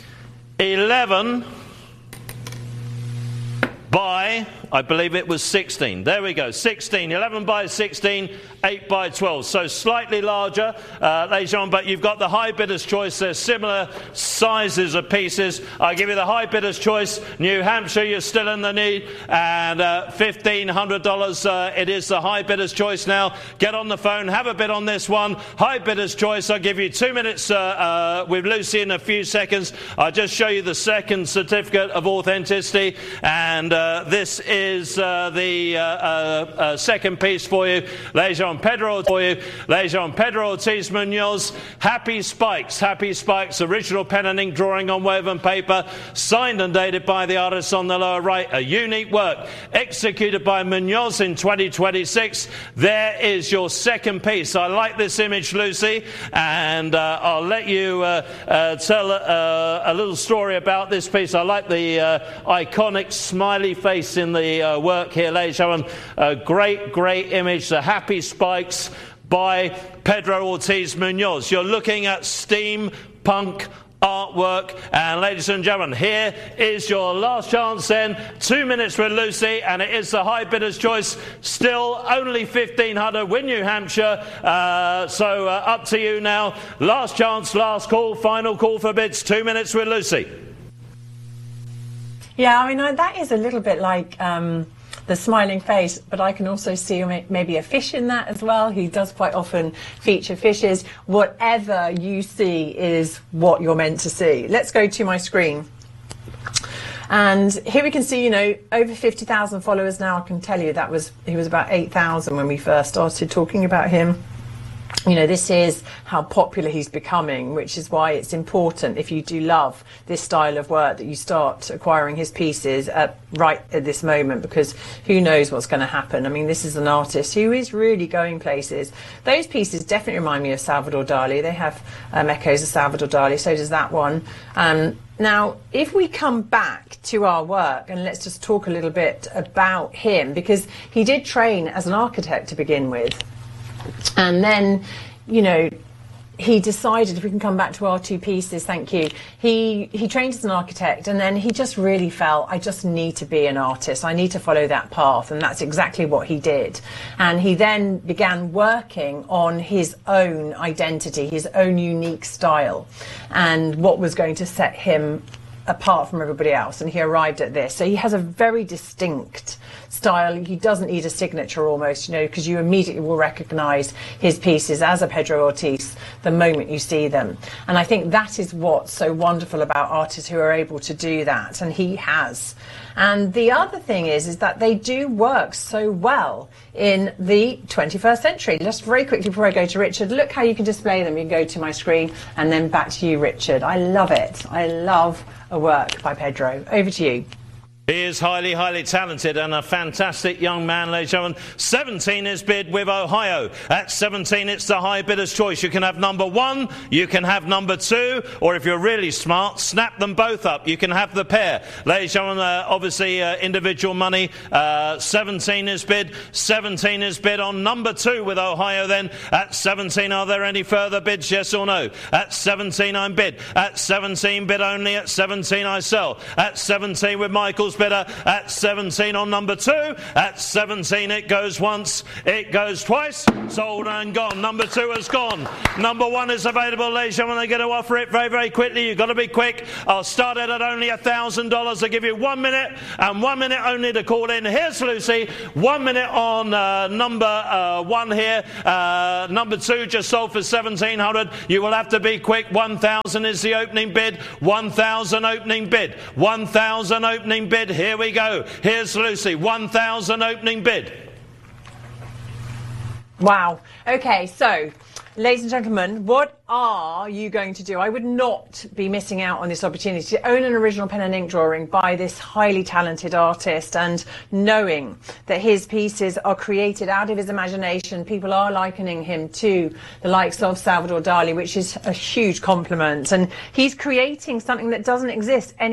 eleven by, I believe it was sixteen. There we go, sixteen, eleven by sixteen, eight by twelve. So slightly larger, uh, ladies and gentlemen, but you've got the high bidder's choice. There's similar sizes of pieces. I give you the high bidder's choice. New Hampshire, you're still in the lead, and uh, fifteen hundred dollars. Uh, it is the high bidder's choice now. Get on the phone, have a bid on this one. High bidder's choice. I'll give you two minutes uh, uh, with Lucy in a few seconds. I'll just show you the second certificate of authenticity, and uh, this is uh, the uh, uh, uh, second piece for you, ladies and gentlemen. Pedro for you, ladies and gentlemen. Pedro Ortiz Munoz, Happy Spikes, Happy Spikes, original pen and ink drawing on woven paper, signed and dated by the artist on the lower right. A unique work executed by Munoz in twenty twenty-six. There is your second piece. I like this image, Lucy, and uh, I'll let you uh, uh, tell uh, a little story about this piece. I like the uh, iconic smiley face in the uh, work here, ladies and gentlemen. A great, great image. The Happy Spikes by Pedro Ortiz Munoz. You're looking at steampunk artwork, and ladies and gentlemen, here is your last chance then. Two minutes with Lucy, and it is the high bidder's choice. Still only fifteen hundred with New Hampshire, uh, so uh, up to you now. Last chance, last call, final call for bids. Two minutes with Lucy. Yeah, I mean, that is a little bit like um the smiling face, but I can also see maybe a fish in that as well. He does quite often feature fishes. Whatever you see is what you're meant to see. Let's go to my screen. And here we can see, you know, over fifty thousand followers now. I can tell you that was, he was about eight thousand when we first started talking about him. You know, this is how popular he's becoming, which is why it's important, if you do love this style of work, that you start acquiring his pieces at, right at this moment, because who knows what's going to happen. I mean, this is an artist who is really going places. Those pieces definitely remind me of Salvador Dali. They have um, echoes of Salvador Dali, so does that one. Um, now, if we come back to our work, and let's just talk a little bit about him, because he did train as an architect to begin with. And then, you know, he decided, if we can come back to our two pieces, thank you. He he trained as an architect, and then he just really felt, I just need to be an artist. I need to follow that path, and that's exactly what he did. And he then began working on his own identity, his own unique style, and what was going to set him apart from everybody else, and he arrived at this. So he has a very distinct style. He doesn't need a signature almost, you know, because you immediately will recognize his pieces as a Pedro Ortiz the moment you see them. And I think that is what's so wonderful about artists who are able to do that, and he has. And the other thing is, is that they do work so well in the twenty-first century. Just very quickly before I go to Richard, look how you can display them. You can go to my screen and then back to you, Richard. I love it. I love a work by Pedro. Over to you. He is highly, highly talented and a fantastic young man, ladies and gentlemen. seventeen is bid with Ohio. At seventeen, it's the high bidder's choice. You can have number one, you can have number two, or if you're really smart, snap them both up. You can have the pair. Ladies and gentlemen, uh, obviously uh, individual money. Uh, seventeen is bid. seventeen is bid on number two with Ohio then. At seventeen, are there any further bids, yes or no? At seventeen, I'm bid. At seventeen, bid only. At seventeen, I sell. At seventeen with Michael's bidder. At seventeen on number two. At seventeen it goes once, it goes twice, sold and gone. Number two has gone. Number one is available, ladies and gentlemen. They're going to offer it very, very quickly. You've got to be quick. I'll start it at only a thousand dollars. I'll give you one minute and one minute only to call in. Here's Lucy. One minute on uh, number uh, one here. Uh, number two just sold for seventeen hundred. You will have to be quick. One thousand is the opening bid. One thousand opening bid. One thousand opening bid. Here we go. Here's Lucy. one thousand opening bid. Wow. Okay, so, ladies and gentlemen, what are you going to do? I would not be missing out on this opportunity to own an original pen and ink drawing by this highly talented artist, and knowing that his pieces are created out of his imagination. People are likening him to the likes of Salvador Dali, which is a huge compliment. And he's creating something that doesn't exist anywhere